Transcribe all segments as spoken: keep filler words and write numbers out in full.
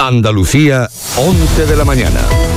Andalucía, once de la mañana.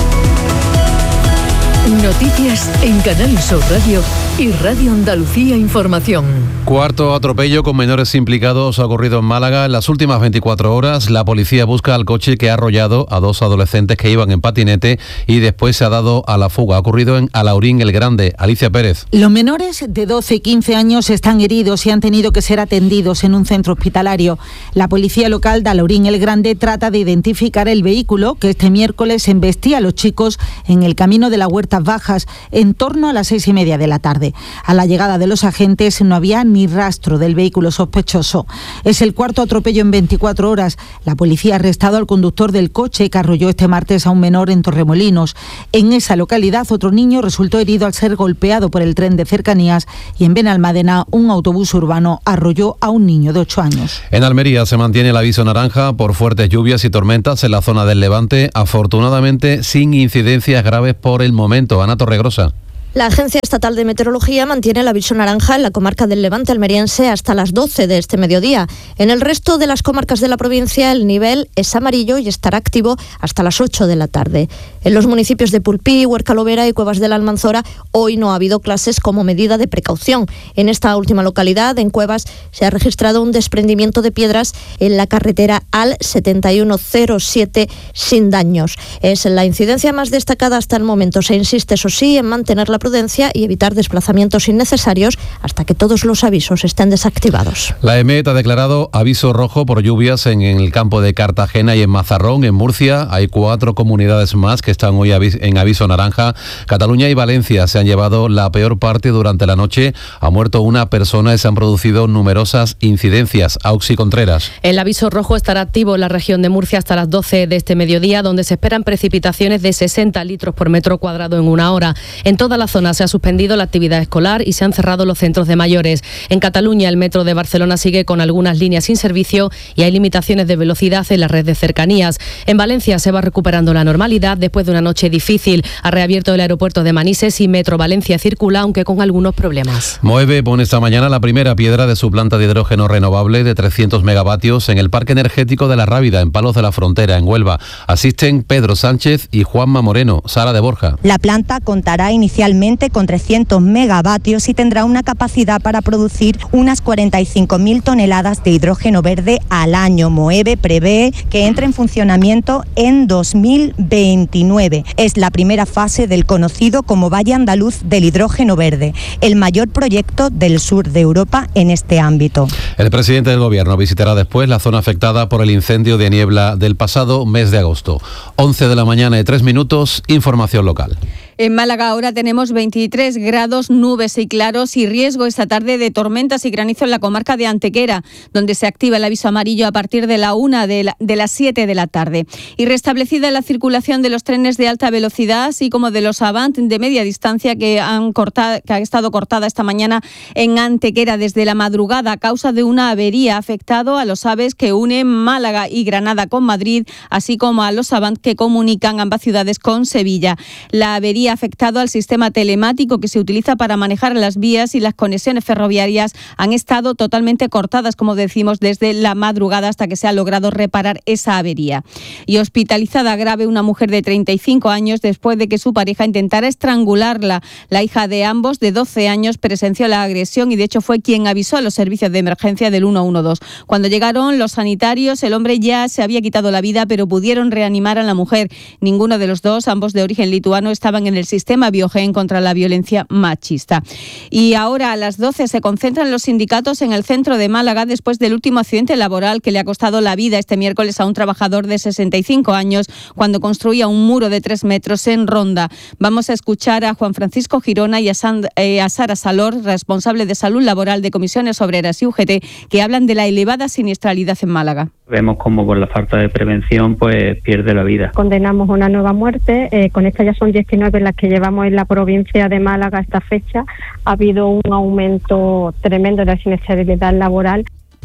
Noticias en Canal Sur Radio y Radio Andalucía Información. Cuarto atropello con menores implicados ha ocurrido en Málaga. En las últimas veinticuatro horas, la policía busca al coche que ha arrollado a dos adolescentes que iban en patinete y después se ha dado a la fuga. Ha ocurrido en Alaurín el Grande. Alicia Pérez. Los menores de doce y quince años están heridos y han tenido que ser atendidos en un centro hospitalario. La policía local de Alaurín el Grande trata de identificar el vehículo que este miércoles embestía a los chicos en el camino de la Huertas Bajas en torno a las seis y media de la tarde. A la llegada de los agentes no había ni rastro del vehículo sospechoso. Es el cuarto atropello en veinticuatro horas. La policía ha arrestado al conductor del coche que arrolló este martes a un menor en Torremolinos. En esa localidad, otro niño resultó herido al ser golpeado por el tren de cercanías y en Benalmádena, un autobús urbano arrolló a un niño de ocho años. En Almería se mantiene el aviso naranja por fuertes lluvias y tormentas en la zona del Levante, afortunadamente sin incidencias graves por el momento. Ana Torregrosa. La Agencia Estatal de Meteorología mantiene el aviso naranja en la comarca del Levante almeriense hasta las doce de este mediodía. En el resto de las comarcas de la provincia el nivel es amarillo y estará activo hasta las ocho de la tarde. En los municipios de Pulpí, Huerca-Lovera y Cuevas de la Almanzora hoy no ha habido clases como medida de precaución. En esta última localidad, en Cuevas, se ha registrado un desprendimiento de piedras en la carretera A L setenta y uno cero siete sin daños. Es la incidencia más destacada hasta el momento. Se insiste, eso sí, en mantener la prudencia y evitar desplazamientos innecesarios hasta que todos los avisos estén desactivados. La EMET ha declarado aviso rojo por lluvias en el campo de Cartagena y en Mazarrón, en Murcia. Hay cuatro comunidades más que están hoy en aviso naranja. Cataluña y Valencia se han llevado la peor parte durante la noche. Ha muerto una persona y se han producido numerosas incidencias. Auxi Contreras. El aviso rojo estará activo en la región de Murcia hasta las doce de este mediodía, donde se esperan precipitaciones de sesenta litros por metro cuadrado en una hora. En toda la zona se ha suspendido la actividad escolar y se han cerrado los centros de mayores. En Cataluña, el metro de Barcelona sigue con algunas líneas sin servicio y hay limitaciones de velocidad en la red de cercanías. En Valencia se va recuperando la normalidad después de una noche difícil. Ha reabierto el aeropuerto de Manises y Metro Valencia circula, aunque con algunos problemas. Moeve pone esta mañana la primera piedra de su planta de hidrógeno renovable de trescientos megavatios en el Parque Energético de la Rábida, en Palos de la Frontera, en Huelva. Asisten Pedro Sánchez y Juanma Moreno. Sara de Borja. La planta contará inicialmente con trescientos megavatios y tendrá una capacidad para producir unas cuarenta y cinco mil toneladas de hidrógeno verde al año. Moeve prevé que entre en funcionamiento en dos mil veintinueve. Es la primera fase del conocido como Valle Andaluz del Hidrógeno Verde, el mayor proyecto del sur de Europa en este ámbito. El presidente del Gobierno visitará después la zona afectada por el incendio de niebla del pasado mes de agosto. once de la mañana y tres minutos, información local. En Málaga ahora tenemos veintitrés grados, nubes y claros y riesgo esta tarde de tormentas y granizo en la comarca de Antequera, donde se activa el aviso amarillo a partir de la una de, la, de las siete de la tarde. Y restablecida la circulación de los trenes de alta velocidad, así como de los Avant de media distancia que han, cortado, que ha estado cortada esta mañana en Antequera desde la madrugada a causa de una avería afectado a los AVEs que unen Málaga y Granada con Madrid, así como a los Avant que comunican ambas ciudades con Sevilla. La avería ha afectado al sistema telemático que se utiliza para manejar las vías y las conexiones ferroviarias han estado totalmente cortadas, como decimos, desde la madrugada hasta que se ha logrado reparar esa avería. Y hospitalizada grave una mujer de treinta y cinco años después de que su pareja intentara estrangularla. La hija de ambos, de doce años, presenció la agresión y de hecho fue quien avisó a los servicios de emergencia del uno uno dos. Cuando llegaron los sanitarios, el hombre ya se había quitado la vida, pero pudieron reanimar a la mujer. Ninguno de los dos, ambos de origen lituano, estaban en el sistema Biogen contra la violencia machista. Y ahora a las doce se concentran los sindicatos en el centro de Málaga después del último accidente laboral que le ha costado la vida este miércoles a un trabajador de sesenta y cinco años cuando construía un muro de tres metros en Ronda. Vamos a escuchar a Juan Francisco Girona y a, San, eh, a Sara Salor, responsable de salud laboral de Comisiones Obreras y U G T, que hablan de la elevada siniestralidad en Málaga. Vemos como por la falta de prevención pues pierde la vida. Condenamos una nueva muerte, eh, con esta ya son diecinueve las que llevamos en la provincia de Málaga a esta fecha. Ha habido un aumento tremendo de la siniestralidad laboral.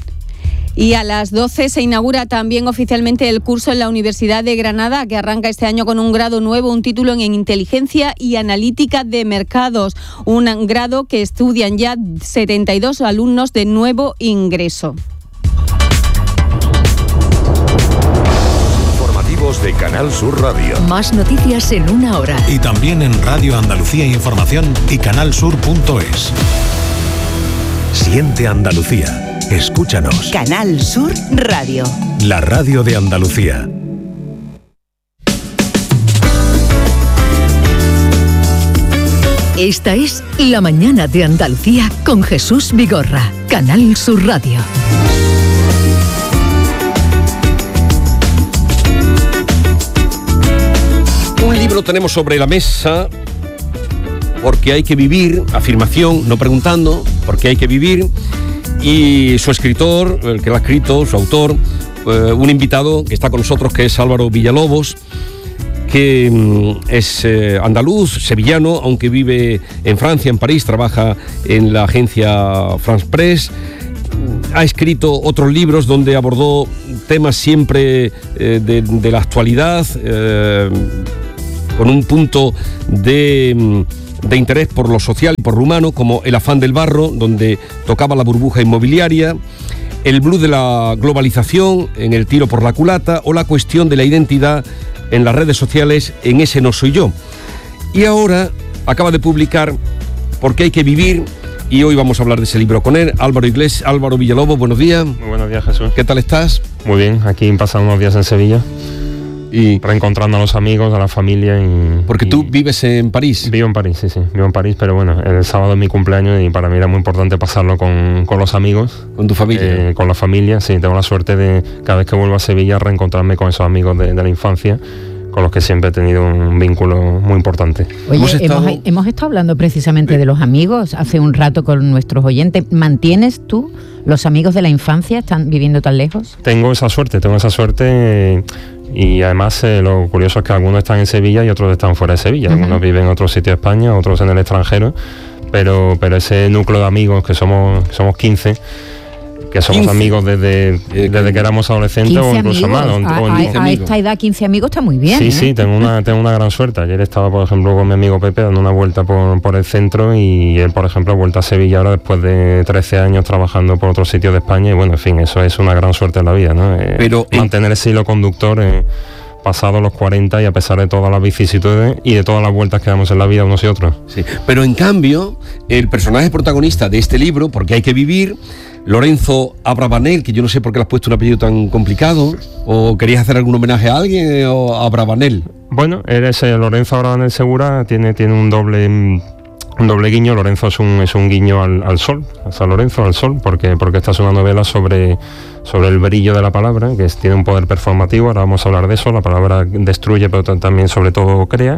Y a las doce se inaugura también oficialmente el curso en la Universidad de Granada, que arranca este año con un grado nuevo, un título en Inteligencia y Analítica de Mercados, un grado que estudian ya setenta y dos alumnos de nuevo ingreso. Canal Sur Radio. Más noticias en una hora. Y también en Radio Andalucía Información y canal sur punto es. Siente Andalucía. Escúchanos. Canal Sur Radio. La radio de Andalucía. Esta es La Mañana de Andalucía con Jesús Vigorra. Canal Sur Radio. Un libro tenemos sobre la mesa, porque hay que vivir, afirmación, no preguntando, porque hay que vivir, y su escritor, el que lo ha escrito, su autor, eh, un invitado que está con nosotros, que es Álvaro Villalobos, que mm, es eh, andaluz, sevillano, aunque vive en Francia, en París, trabaja en la agencia France Press. Ha escrito otros libros donde abordó temas siempre eh, de, de la actualidad, eh, con un punto de, de interés por lo social y por lo humano, como El afán del barro, donde tocaba la burbuja inmobiliaria, el blues de la globalización, en El tiro por la culata, o la cuestión de la identidad en las redes sociales, en Ese no soy yo. Y ahora acaba de publicar Porque hay que vivir, y hoy vamos a hablar de ese libro con él. Álvaro Iglesias, Álvaro Villalobos, buenos días. Muy buenos días, Jesús. ¿Qué tal estás? Muy bien, aquí pasando unos días en Sevilla. Y reencontrando a los amigos, a la familia. Y, Porque y tú vives en París. Vivo en París, sí, sí, vivo en París, pero bueno, el sábado es mi cumpleaños y para mí era muy importante pasarlo con, con los amigos. ¿Con tu familia? Eh, con la familia, sí, tengo la suerte de cada vez que vuelvo a Sevilla reencontrarme con esos amigos de, de la infancia, con los que siempre he tenido un vínculo muy importante. Oye, hemos estado, hemos, hemos estado hablando precisamente de los amigos hace un rato con nuestros oyentes. ¿Mantienes tú los amigos de la infancia? ¿Están viviendo tan lejos? Tengo esa suerte, tengo esa suerte... Eh, Y además eh, lo curioso es que algunos están en Sevilla y otros están fuera de Sevilla. Uh-huh. Algunos viven en otro sitio de España, otros en el extranjero, pero, pero ese núcleo de amigos, que somos, somos quince, que somos quince amigos desde, desde que éramos adolescentes o incluso amigos. más. O, a, o a, a esta edad quince amigos está muy bien. Sí, ¿eh? sí, tengo una, tengo una gran suerte. Ayer estaba, por ejemplo, con mi amigo Pepe dando una vuelta por, por el centro, y él, por ejemplo, ha vuelto a Sevilla ahora después de trece años trabajando por otros sitios de España, y bueno, en fin, eso es una gran suerte en la vida, ¿no? Eh, Pero mantener ese hilo conductor eh, pasado los cuarenta, y a pesar de todas las vicisitudes y de todas las vueltas que damos en la vida unos y otros. Sí, pero en cambio, el personaje protagonista de este libro, Porque hay que vivir, Lorenzo Abravanel, que yo no sé por qué le has puesto un apellido tan complicado, o querías hacer algún homenaje a alguien, o a Abravanel. Bueno, eres eh, Lorenzo Abravanel Segura, tiene, tiene un doble... un doble guiño. Lorenzo es un, es un guiño al, al sol, a San Lorenzo, al sol, porque, porque esta es una novela sobre, sobre el brillo de la palabra, que es, tiene un poder performativo. Ahora vamos a hablar de eso. La palabra destruye, pero también sobre todo crea.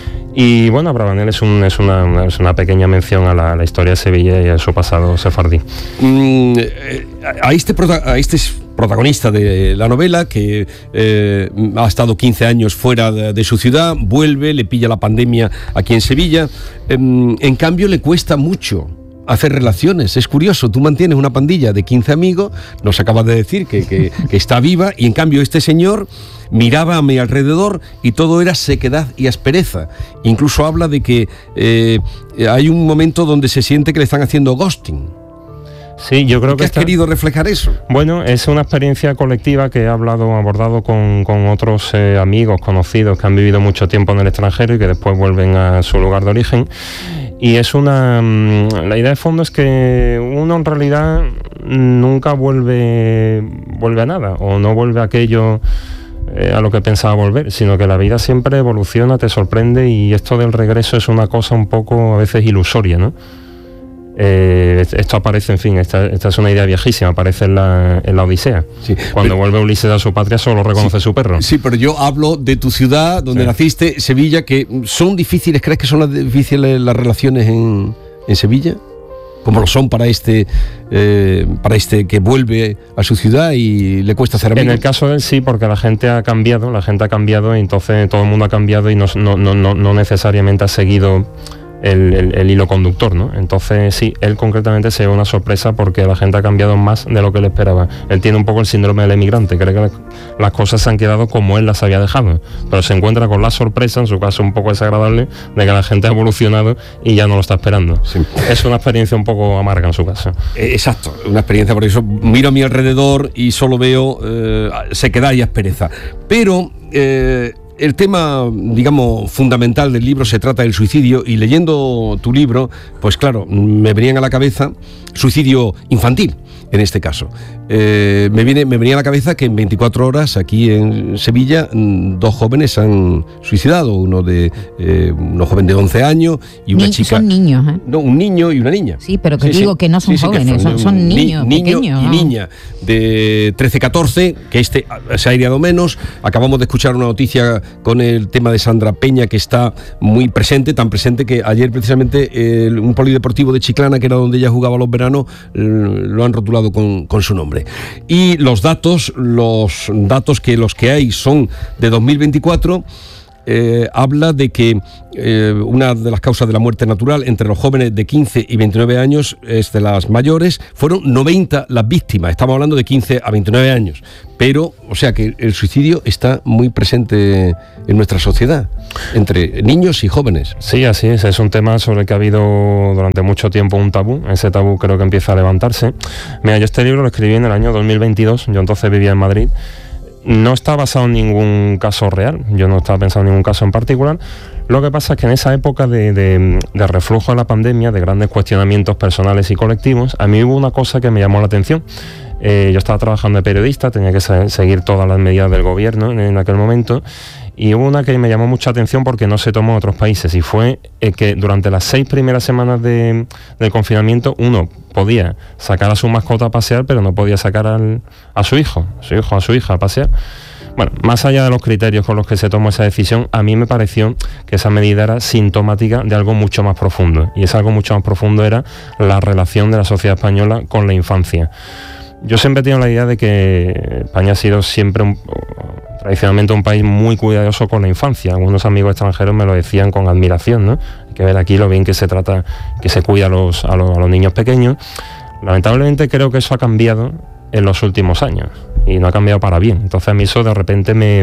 Y bueno, Abravanel es, un, es, una, es una pequeña mención a la, a la historia de Sevilla y a su pasado sefardí. Mm, a, este prota- a este protagonista de la novela, que eh, ha estado quince años fuera de, de su ciudad, vuelve, le pilla la pandemia aquí en Sevilla. Eh, en cambio, le cuesta mucho hacer relaciones. Es curioso, tú mantienes una pandilla de quince amigos, nos acabas de decir que, que, que está viva, y en cambio este señor miraba a mi alrededor y todo era sequedad y aspereza. Incluso habla de que eh, hay un momento donde se siente que le están haciendo ghosting. Sí, yo creo que has esta... querido reflejar eso. Bueno, es una experiencia colectiva que he hablado, abordado con, con otros eh, amigos, conocidos que han vivido mucho tiempo en el extranjero y que después vuelven a su lugar de origen. Y es una... La idea de fondo es que uno en realidad nunca vuelve, vuelve a nada, o no vuelve a aquello eh, a lo que pensaba volver, sino que la vida siempre evoluciona, te sorprende, y esto del regreso es una cosa un poco a veces ilusoria, ¿no? Eh, esto aparece, en fin, esta, esta es una idea viejísima, aparece en la, en la Odisea. Sí, Cuando pero, vuelve Ulises a su patria solo reconoce sí, su perro. Sí, pero yo hablo de tu ciudad, donde sí. naciste, Sevilla, que son difíciles. ¿Crees que son las difíciles las relaciones en, en Sevilla? Como lo son para este eh, para este que vuelve a su ciudad y le cuesta hacer amigos. En el caso de él sí, porque la gente ha cambiado, la gente ha cambiado, y entonces todo el mundo ha cambiado y no, no, no, no necesariamente ha seguido El, el, el hilo conductor, ¿no? Entonces sí, él concretamente se lleva una sorpresa porque la gente ha cambiado más de lo que él esperaba. Él tiene un poco el síndrome del emigrante, cree que las cosas se han quedado como él las había dejado, pero se encuentra con la sorpresa, en su caso un poco desagradable, de que la gente ha evolucionado y ya no lo está esperando. Sí. Es una experiencia un poco amarga en su caso. Exacto, una experiencia, por eso miro a mi alrededor y solo veo eh, sequedad y aspereza. Pero... Eh, el tema, digamos, fundamental del libro se trata del suicidio, y leyendo tu libro, pues claro, me venían a la cabeza suicidio infantil, en este caso. Eh, me, viene, me venía a la cabeza que en veinticuatro horas aquí en Sevilla dos jóvenes han suicidado, uno de eh, uno joven de once años y una Ni, chica... Son niños, ¿eh? No, un niño y una niña. Sí, pero que sí, digo sí. que no son sí, sí, jóvenes, son, son niños ni, niño pequeños. y ¿no? niña de trece catorce, que este se ha aireado menos. Acabamos de escuchar una noticia con el tema de Sandra Peña, que está muy presente, tan presente que ayer precisamente el, un polideportivo de Chiclana, que era donde ella jugaba los veranos, lo han rotulado con, con su nombre. Y los datos, los datos que los que hay son de dos mil veinticuatro. Eh, habla de que eh, una de las causas de la muerte natural entre los jóvenes de quince y veintinueve años es de las mayores. Fueron noventa las víctimas, estamos hablando de quince a veintinueve años, pero, o sea que el suicidio está muy presente en nuestra sociedad, entre niños y jóvenes. Sí, así es, es un tema sobre el que ha habido durante mucho tiempo un tabú. Ese tabú creo que empieza a levantarse. Mira, yo este libro lo escribí en el año dos mil veintidós, yo entonces vivía en Madrid. No está basado en ningún caso real, yo no estaba pensando en ningún caso en particular. Lo que pasa es que en esa época de, de, de reflujo de la pandemia, de grandes cuestionamientos personales y colectivos, a mí hubo una cosa que me llamó la atención. Eh, yo estaba trabajando de periodista, tenía que se, seguir todas las medidas del gobierno en, en aquel momento, y hubo una que me llamó mucha atención porque no se tomó en otros países, y fue eh, que durante las seis primeras semanas de, del confinamiento uno podía sacar a su mascota a pasear, pero no podía sacar al, a su hijo, a su hijo, a su hija a pasear. Bueno, más allá de los criterios con los que se tomó esa decisión, a mí me pareció que esa medida era sintomática de algo mucho más profundo, y ese algo mucho más profundo era la relación de la sociedad española con la infancia. Yo siempre he tenido la idea de que España ha sido siempre un, tradicionalmente un país muy cuidadoso con la infancia. Algunos amigos extranjeros me lo decían con admiración, ¿no? Hay que ver aquí lo bien que se trata, que se cuida a los, a los, a los niños pequeños. Lamentablemente creo que eso ha cambiado en los últimos años, y no ha cambiado para bien. Entonces a mí eso de repente me,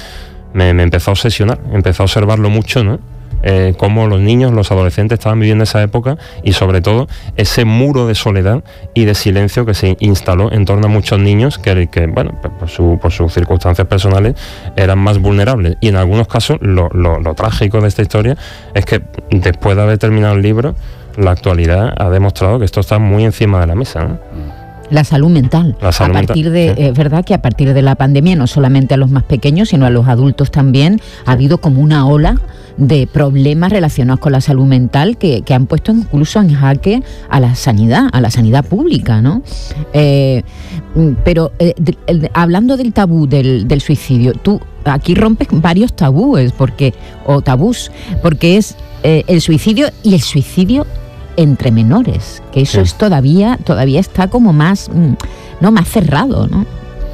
me, me empezó a obsesionar, empezó a observarlo mucho, ¿no? Eh, cómo los niños, los adolescentes estaban viviendo esa época, y sobre todo ese muro de soledad y de silencio que se instaló en torno a muchos niños que, que bueno, por, su, por sus circunstancias personales eran más vulnerables. Y en algunos casos lo, lo, lo trágico de esta historia es que después de haber terminado el libro, la actualidad ha demostrado que esto está muy encima de la mesa, ¿no? La salud mental. La salud a partir mental, de, sí. Es verdad que a partir de la pandemia, no solamente a los más pequeños, sino a los adultos también, ha habido como una ola de problemas relacionados con la salud mental que, que han puesto incluso en jaque a la sanidad, a la sanidad pública, ¿no? Eh, pero eh, de, de, hablando del tabú del, del suicidio, tú aquí rompes varios tabúes, porque o tabús, porque es eh, el suicidio y el suicidio entre menores, que eso sí. es todavía todavía está como más no más cerrado, ¿no?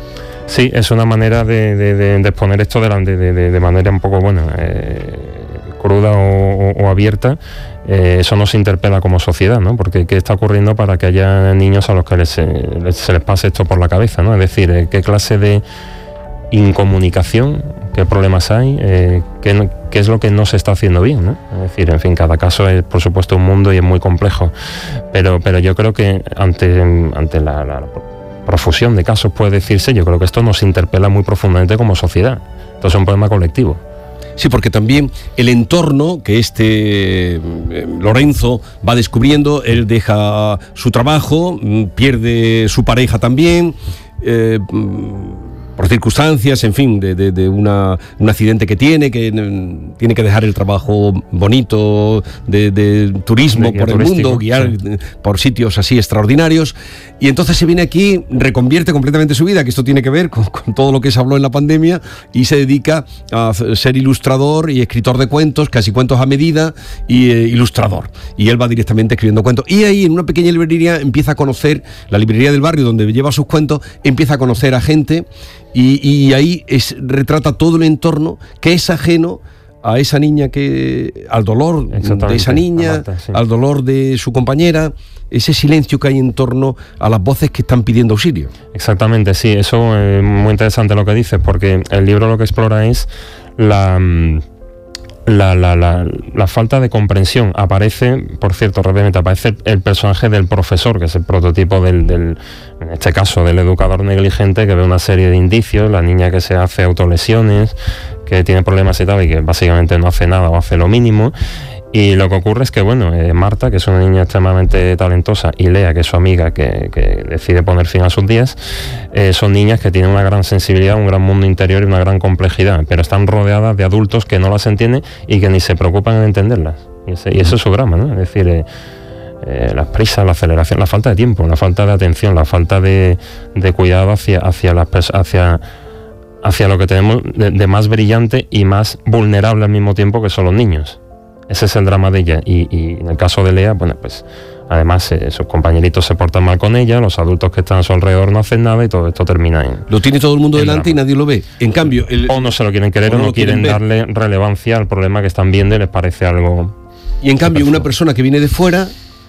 Sí, es una manera de, de, de, de exponer esto de, de, de, de manera un poco buena, eh, cruda o, o, o abierta. Eh, eso nos interpela como sociedad, ¿no? Porque ¿qué está ocurriendo para que haya niños a los que les, les, se les pase esto por la cabeza, ¿no? Es decir, eh, ¿qué clase de incomunicación, qué problemas hay, eh, qué, qué es lo que no se está haciendo bien, ¿no? Es decir, en fin, cada caso es por supuesto un mundo y es muy complejo, pero, pero yo creo que ante, ante la, la profusión de casos, puede decirse, yo creo que esto nos interpela muy profundamente como sociedad. Esto es un problema colectivo. Sí, porque también el entorno que este eh, Lorenzo va descubriendo, él deja su trabajo, pierde su pareja también, eh, por circunstancias, en fin, de, de, de una, un accidente que tiene, que eh, tiene que dejar el trabajo bonito de, de turismo de por el mundo, guiar sí. por sitios así extraordinarios, y entonces se viene aquí, reconvierte completamente su vida, que esto tiene que ver con, con todo lo que se habló en la pandemia, y se dedica a ser ilustrador y escritor de cuentos, casi cuentos a medida, y eh, ilustrador, y él va directamente escribiendo cuentos, y ahí en una pequeña librería empieza a conocer, la librería del barrio donde lleva sus cuentos, empieza a conocer a gente. Y, y ahí es, retrata todo el entorno que es ajeno a esa niña, que al dolor de esa niña, Marta, sí. al dolor de su compañera, ese silencio que hay en torno a las voces que están pidiendo auxilio. Exactamente, sí, eso es muy interesante lo que dices, porque el libro lo que explora es la... La, la, la, la falta de comprensión. Aparece, por cierto, rápidamente, aparece el personaje del profesor, que es el prototipo del, del, en este caso, del educador negligente, que ve una serie de indicios, la niña que se hace autolesiones, que tiene problemas y tal, y que básicamente no hace nada o hace lo mínimo. Y lo que ocurre es que, bueno, eh, Marta, que es una niña extremadamente talentosa, y Lea, que es su amiga, que, que decide poner fin a sus días, eh, son niñas que tienen una gran sensibilidad, un gran mundo interior y una gran complejidad, pero están rodeadas de adultos que no las entienden y que ni se preocupan en entenderlas. Y ese, y ese es su drama, ¿no? Es decir, eh, eh, las prisas, la aceleración, la falta de tiempo, la falta de atención, la falta de, de cuidado hacia, hacia las personas, hacia... hacia lo que tenemos de, de más brillante y más vulnerable al mismo tiempo, que son los niños. Ese es el drama de ella. Y, y en el caso de Lea, bueno, pues además eh, sus compañeritos se portan mal con ella, los adultos que están a su alrededor no hacen nada y todo esto termina en... Lo tiene todo el mundo delante drama. Y nadie lo ve. En cambio... El, o no se lo quieren querer o no, no quieren, quieren darle relevancia al problema que están viendo y les parece algo... Y en cambio una persona que viene de fuera,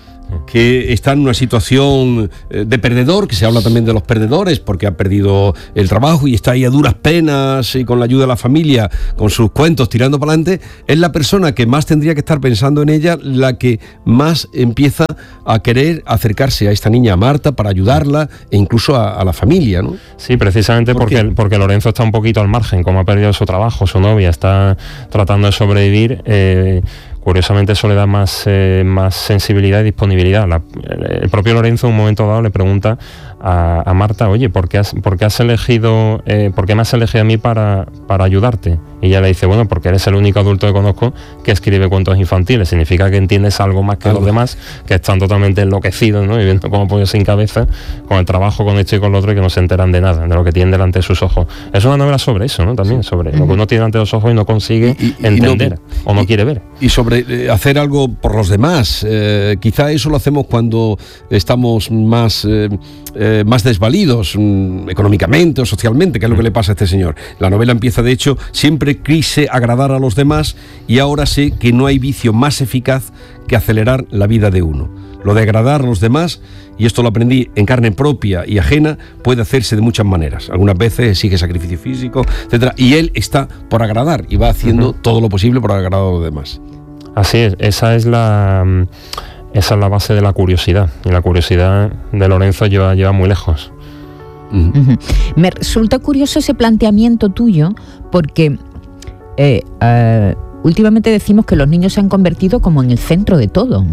que está en una situación de perdedor, que se habla también de los perdedores porque ha perdido el trabajo y está ahí a duras penas y con la ayuda de la familia, con sus cuentos tirando para adelante, es la persona que más tendría que estar pensando en ella, la que más empieza a querer acercarse a esta niña, a Marta, para ayudarla e incluso a, a la familia, ¿no? Sí, precisamente ¿Por porque, porque Lorenzo está un poquito al margen, como ha perdido su trabajo, su novia está tratando de sobrevivir. eh, Curiosamente eso le da más, eh, más sensibilidad y disponibilidad. La, el propio Lorenzo en un momento dado le pregunta a, a Marta, oye, ¿por qué has, por qué has elegido, eh, por qué me has elegido a mí para, para ayudarte? Y ella le dice, bueno, porque eres el único adulto que conozco que escribe cuentos infantiles. Significa que entiendes algo más que algo. Los demás, que están totalmente enloquecidos, ¿no? Y viendo como pollo sin cabeza, con el trabajo, con esto y con lo otro, y que no se enteran de nada, de lo que tienen delante de sus ojos. Es una novela sobre eso, ¿no? También, sobre uh-huh. lo que uno tiene delante de los ojos y no consigue y, y, entender y no, o no y, quiere ver. Y sobre eh, hacer algo por los demás. Eh, quizá eso lo hacemos cuando estamos más, eh, eh, más desvalidos mm, económicamente o socialmente, que es lo que le pasa a este señor. La novela empieza, de hecho, siempre quise agradar a los demás y ahora sé que no hay vicio más eficaz que acelerar la vida de uno. Lo de agradar a los demás, y esto lo aprendí en carne propia y ajena, puede hacerse de muchas maneras. Algunas veces exige sacrificio físico, etcétera. Y él está por agradar y va haciendo uh-huh. todo lo posible por agradar a los demás. Así es, esa es la esa es la base de la curiosidad. Y la curiosidad de Lorenzo lleva, lleva muy lejos. Uh-huh. Uh-huh. Me resulta curioso ese planteamiento tuyo, porque eh, uh, últimamente decimos que los niños se han convertido como en el centro de todo.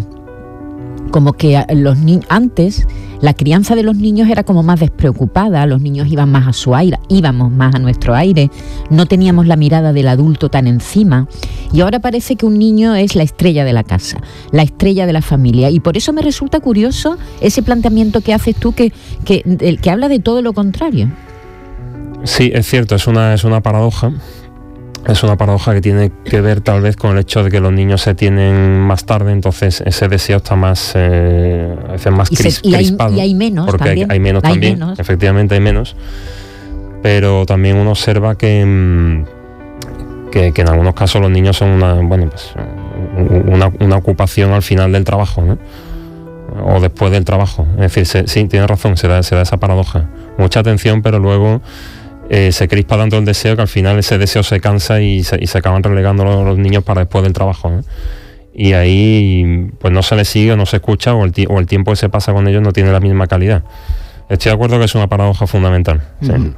Como que los ni- antes la crianza de los niños era como más despreocupada, los niños iban más a su aire, íbamos más a nuestro aire, no teníamos la mirada del adulto tan encima, y ahora parece que un niño es la estrella de la casa, la estrella de la familia, y por eso me resulta curioso ese planteamiento que haces tú, que, que, que habla de todo lo contrario. Sí, es cierto, es una, es una paradoja. Es una paradoja que tiene que ver tal vez con el hecho de que los niños se tienen más tarde, entonces ese deseo está más, eh, a veces más cris, y, se, y crispado. Hay, y hay menos porque también. Hay, hay menos hay también, menos. Efectivamente hay menos. Pero también uno observa que, que, que en algunos casos los niños son una, bueno, pues, una, una ocupación al final del trabajo, ¿no? O después del trabajo. Es decir, se, sí, tiene razón, se da, se da esa paradoja. Mucha atención, pero luego... Eh, se crispa tanto el deseo que al final ese deseo se cansa y se, y se acaban relegando los, los niños para después del trabajo, ¿no? Y ahí pues no se les sigue o no se escucha, o el, o el tiempo que se pasa con ellos no tiene la misma calidad. Estoy de acuerdo que es una paradoja fundamental. ¿Sí? Mm.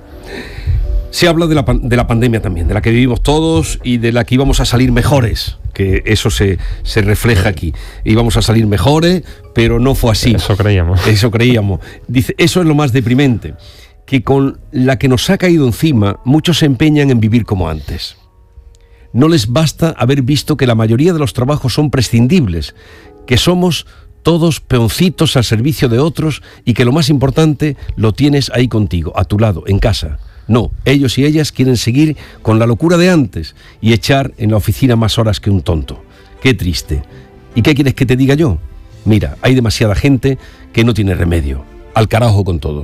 Se habla de la, de la pandemia también, de la que vivimos todos y de la que íbamos a salir mejores, que eso se, se refleja aquí. Íbamos a salir mejores, pero no fue así. Eso creíamos. Eso creíamos. Dice, eso es lo más deprimente, que con la que nos ha caído encima, muchos se empeñan en vivir como antes. No les basta haber visto que la mayoría de los trabajos son prescindibles, que somos todos peoncitos al servicio de otros y que lo más importante lo tienes ahí contigo, a tu lado, en casa. No, ellos y ellas quieren seguir con la locura de antes y echar en la oficina más horas que un tonto. Qué triste. ¿Y qué quieres que te diga yo? Mira, hay demasiada gente que no tiene remedio. Al carajo con todo.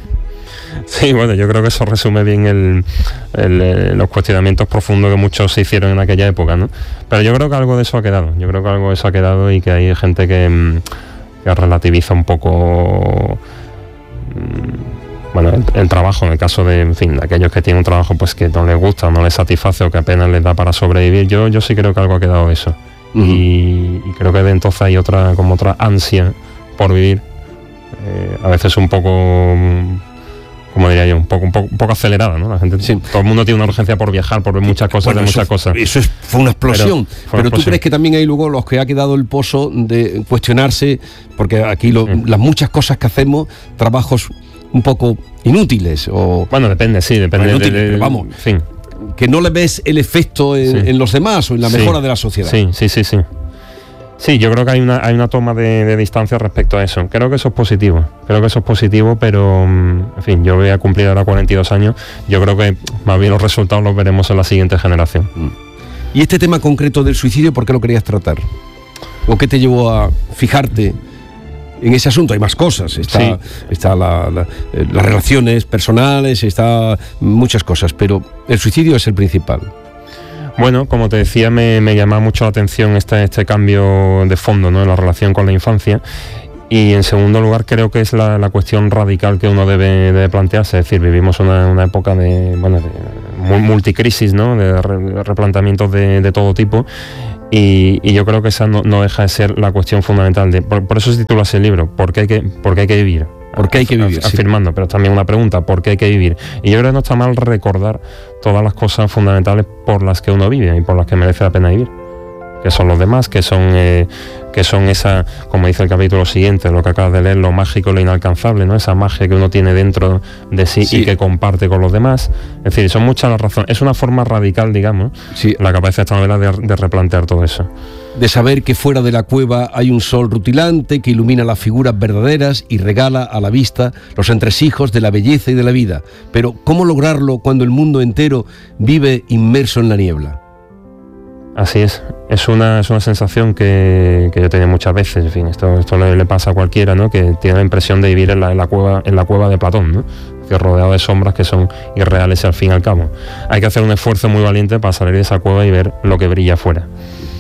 Sí, bueno, yo creo que eso resume bien el, el, el, los cuestionamientos profundos que muchos se hicieron en aquella época, ¿no? Pero yo creo que algo de eso ha quedado, yo creo que algo de eso ha quedado y que hay gente que, que relativiza un poco, bueno, el, el trabajo, en el caso de, en fin, de aquellos que tienen un trabajo pues que no les gusta, no les satisface o que apenas les da para sobrevivir. Yo, yo sí creo que algo ha quedado de eso. Uh-huh. y, y creo que de entonces hay otra, como otra ansia por vivir, eh, a veces un poco... como diría yo, un poco, un poco, un poco acelerada, ¿no? La gente, sí. Todo el mundo tiene una urgencia por viajar, por ver muchas cosas, bueno, de eso, muchas cosas. Eso es, fue una explosión. Pero, fue una pero tú explosión. crees que también hay luego los que ha quedado el pozo de cuestionarse, porque aquí lo, sí. las muchas cosas que hacemos, trabajos un poco inútiles o... Bueno, depende, sí, depende. Bueno, inútiles, de, de, pero vamos, fin. que no le ves el efecto en, sí. en los demás o en la mejora sí. de la sociedad. Sí, sí, sí, sí. Sí, yo creo que hay una, hay una toma de, de distancia respecto a eso. Creo que eso es positivo. Creo que eso es positivo, pero, en fin, yo voy a cumplir ahora cuarenta y dos años. Yo creo que más bien los resultados los veremos en la siguiente generación. ¿Y este tema concreto del suicidio, por qué lo querías tratar? ¿O qué te llevó a fijarte en ese asunto? Hay más cosas. Está, sí. está la, la, las relaciones personales, está muchas cosas, pero el suicidio es el principal. Bueno, como te decía, me, me llama mucho la atención este, este cambio de fondo, ¿no?, en la relación con la infancia. Y en segundo lugar, creo que es la, la cuestión radical que uno debe, debe plantearse. Es decir, vivimos una, una época de, bueno, de multicrisis, ¿no?, de re, replanteamientos de, de todo tipo. Y, y yo creo que esa no, no deja de ser la cuestión fundamental. De, por, por eso se titula ese libro, ¿por qué hay que, por qué hay que vivir? ¿Por qué hay que vivir? Afirmando, sí. Pero también una pregunta, ¿por qué hay que vivir? Y yo creo que no está mal recordar todas las cosas fundamentales por las que uno vive y por las que merece la pena vivir. Que son los demás, que son eh, que son esa, como dice el capítulo siguiente, lo que acabas de leer, lo mágico y lo inalcanzable, ¿no? Esa magia que uno tiene dentro de sí, sí. y que comparte con los demás. Es decir, son muchas las razones. Es una forma radical, digamos, sí. la que aparece esta novela de, de replantear todo eso. De saber que fuera de la cueva hay un sol rutilante que ilumina las figuras verdaderas y regala a la vista los entresijos de la belleza y de la vida. Pero ¿cómo lograrlo cuando el mundo entero vive inmerso en la niebla? Así es, es una, es una sensación que, que yo tenía muchas veces. En fin, esto, esto le, le pasa a cualquiera, ¿no?, que tiene la impresión de vivir en la, en la cueva, en la cueva de Platón, ¿no?, que rodeado de sombras que son irreales al fin y al cabo. Hay que hacer un esfuerzo muy valiente para salir de esa cueva y ver lo que brilla afuera.